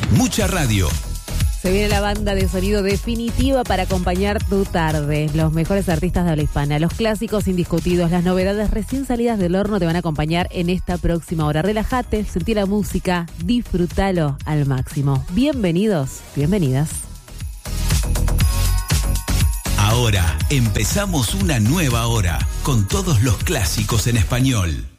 Mucha radio. Se viene la banda de sonido definitiva para acompañar tu tarde. Los mejores artistas de habla hispana, los clásicos indiscutidos, las novedades recién salidas del horno te van a acompañar en esta próxima hora. Relájate, sentí la música, disfrútalo al máximo. Bienvenidos, bienvenidas. Ahora empezamos una nueva hora con todos los clásicos en español.